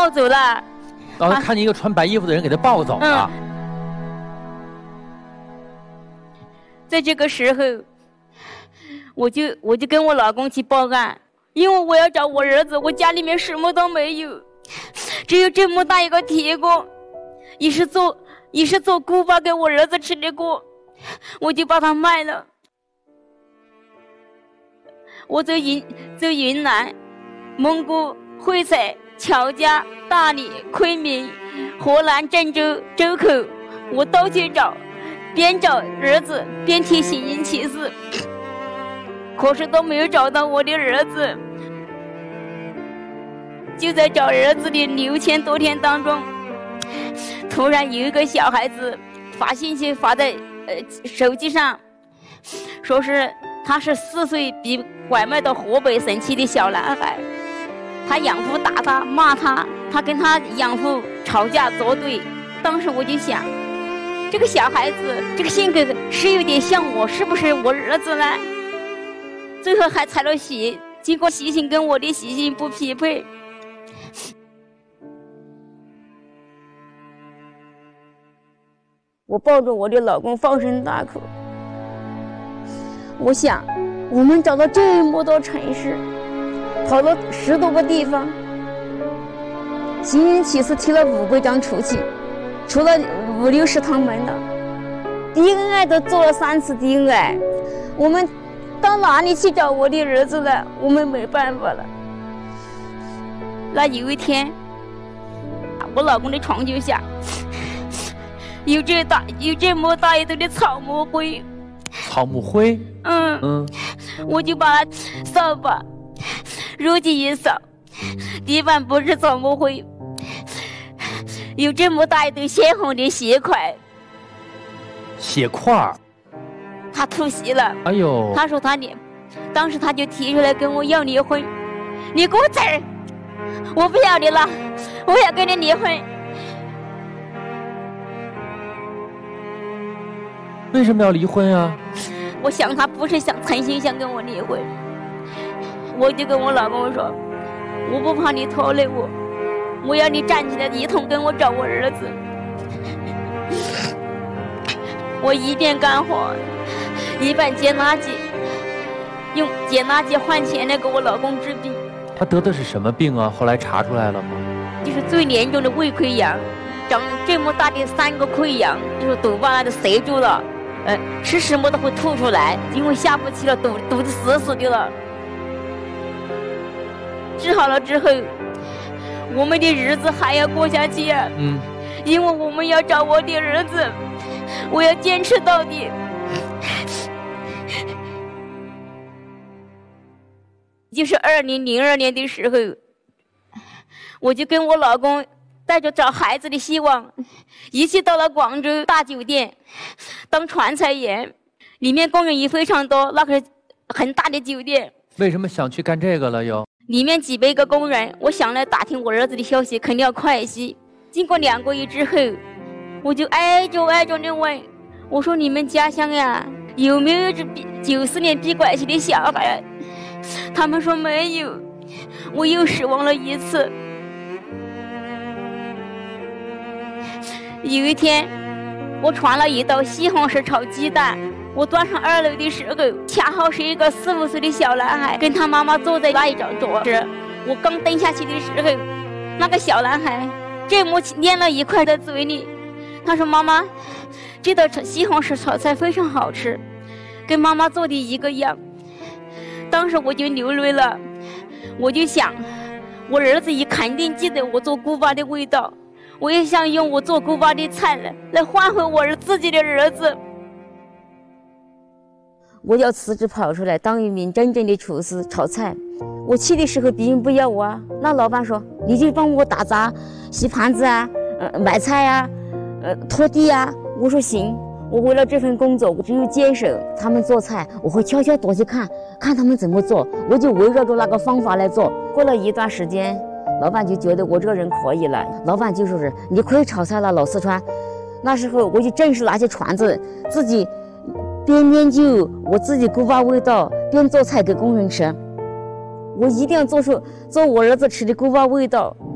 抱走了。 然后看见一个穿白衣服的人给他抱走了。 在这个时候，我就跟我老公去报案，因为我要找我儿子，我家里面什么都没有，只有这么大一个铁锅，也是做锅巴给我儿子吃的锅，我就把它卖了。我走云南、蒙古、会采、乔家、大理、昆明、河南郑州、周口，我都去找，边找儿子边贴行人启事，可是都没有找到我的儿子。就在找儿子的6000多天当中，突然有一个小孩子发信息发在手机上，说是他是4岁被拐卖到河北省去的小男孩，他养父打他骂他，他跟他养父吵架作对。当时我就想，这个小孩子这个性格是有点像我，是不是我儿子呢？最后还采了血，经过习性跟我的习性不匹配。我抱着我的老公放声大哭，我想我们找到这么多城市，跑了10多个地方，行人启事提了5规章出去，出了5、60趟门了， DNA 都做了3次 DNA， 我们到哪里去找我的儿子呢？我们没办法了。那有一天，我老公的床脚下有这么大一堆的草木灰。 草木灰？ 我就把扫把入去一扫，地板不是草木灰，有这么大一堆鲜红的血块。 血块？ 他吐血了。 哎呦！ 他说当时他就提出来跟我要离婚，你给我走，我不要你了，我要跟你离婚。 为什么要离婚啊？ 我想他不是诚心想跟我离婚，我就跟我老公说，我不怕你拖累我，我要你站起来一同跟我找我儿子。我一边干活一边捡垃圾，用捡垃圾换钱来给我老公治病。 他得的是什么病啊？后来查出来了吗？ 就是最严重的胃溃疡，长这么大的3个溃疡，就是堵把它塞住了，吃什么都会吐出来，因为下不去了，堵得死死的了。治好了之后，我们的日子还要过下去啊。因为我们要找我的儿子，我要坚持到底。就是2002年的时候，我就跟我老公带着找孩子的希望，一起到了广州大酒店当传菜员，里面工人也非常多，那个很大的酒店。 为什么想去干这个了又？ 里面几百个工人，我想来打听我儿子的消息，肯定要快一些。经过2个月之后，我就挨着的问，我说你们家乡呀，有没有这94年被拐去的小孩？他们说没有。我又失望了一次。有一天，我传了一道西红柿炒鸡蛋，我端上2楼的时候，恰好是一个4、5岁的小男孩跟他妈妈坐在那一张桌子。我刚蹲下去的时候，那个小男孩这么捏了一块在嘴里，他说：“妈妈，这道西红柿炒菜非常好吃，跟妈妈做的一个样。”当时我就流泪了，我就想，我儿子也肯定记得我做锅巴的味道，我也想用我做锅巴的菜来换回我自己的儿子。我要辞职跑出来当一名真正的厨师炒菜。我去的时候别人不要我啊，那老板说你就帮我打杂、洗盘子啊、买菜啊、拖地啊。我说行，我为了这份工作，我只有坚守。他们做菜，我会悄悄躲去看他们怎么做，我就围绕着那个方法来做。过了一段时间，老板就觉得我这个人可以了，老板就说是你可以炒菜了，老四川。那时候我就正式拿起船子，自己边研究我自己锅巴味道，边做菜给工人吃。我一定要做我儿子吃的锅巴味道。